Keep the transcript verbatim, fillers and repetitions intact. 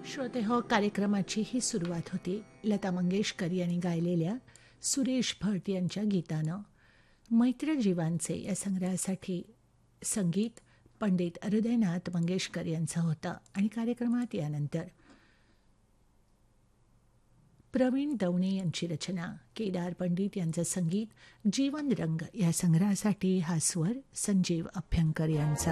श्रोते हो, कार्यक्रमाची ही सुरुवात होती लता मंगेशकर यांनी गायलेल्या सुरेश भट यांच्या गीतानं. मैत्र जीवांचे या संग्रहासाठी संगीत पंडित हृदयनाथ मंगेशकर यांचं होतं आणि कार्यक्रमात यानंतर प्रवीण दवणे यांची रचना, केदार पंडित यांचं संगीत, जीवन रंग या संग्रहासाठी हा स्वर संजीव अभ्यंकर यांचा.